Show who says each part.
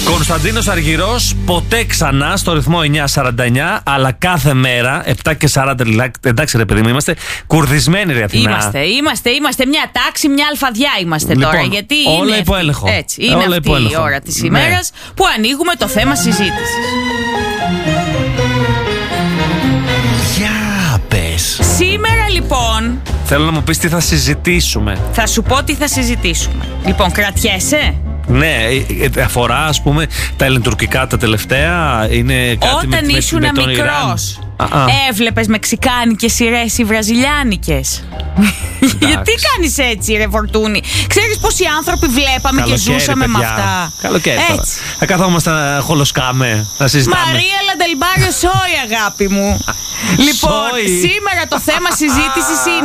Speaker 1: Κωνσταντίνος Αργυρός, ποτέ ξανά στο ρυθμό 9:49, αλλά κάθε μέρα 7:40. Εντάξει, ρε παιδί μου, είμαστε κουρδισμένοι, ρε Αθηνά.
Speaker 2: Είμαστε μια τάξη, μια αλφαδιά είμαστε
Speaker 1: λοιπόν,
Speaker 2: τώρα. Γιατί
Speaker 1: όλα
Speaker 2: είναι
Speaker 1: υπό έλεγχο.
Speaker 2: Έτσι, είναι αυτή η ώρα της ημέρας που ανοίγουμε το θέμα συζήτησης.
Speaker 1: Για πες.
Speaker 2: Σήμερα λοιπόν
Speaker 1: θέλω να μου πεις τι θα συζητήσουμε.
Speaker 2: θα σου πω τι θα συζητήσουμε. Λοιπόν, κρατιέσαι.
Speaker 1: Ναι, αφορά ας πούμε τα ελληνοτουρκικά τα τελευταία. Είναι κάτι
Speaker 2: όταν ήσουν μικρός έβλεπες μεξικάνικες σειρές ή βραζιλιάνικες? Γιατί κάνεις έτσι, ρε Φορτούνη? Ξέρεις πόσοι άνθρωποι βλέπαμε καλοκαίρι, και ζούσαμε παιδιά. Με αυτά.
Speaker 1: Καλοκαίρι τώρα. Θα καθόμαστε να χολοσκάμε, να συζητάμε.
Speaker 2: Μαρία Λαντελμπάριο Σόι, αγάπη μου. Λοιπόν, σήμερα το θέμα συζήτησης είναι